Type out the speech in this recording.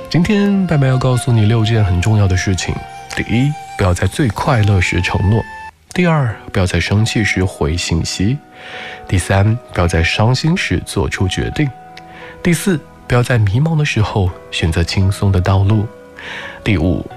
今天白白要告诉你6件很重要的事情。第一，不要在最快乐时承诺。第二，不要在生气时回信息。第三，不要在伤心时做出决定。第四，不要在迷茫的时候选择轻松的道路。第五，